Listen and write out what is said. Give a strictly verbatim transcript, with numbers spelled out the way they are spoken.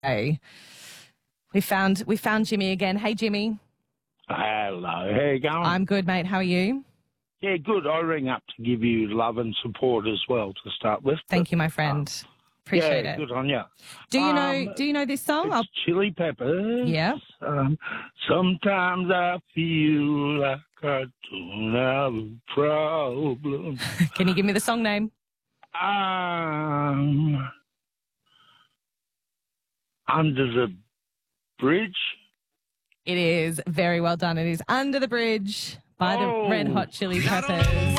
Hey, we found we found Jimmy again. Hey, Jimmy. Hello, how you going? I'm good, mate. How are you? Yeah, good. I ring up to give you love and support as well to start with. Thank but, you, my friend. um, Appreciate yeah, it. good on you. Do you Um, know? Do you know this song? It's I'll- Chili Peppers. Yeah. Um, sometimes I feel like I don't have a problem. Can you give me the song name? Um, under the bridge. It is very well done. It is Under the Bridge by Oh. the Red Hot Chili Peppers.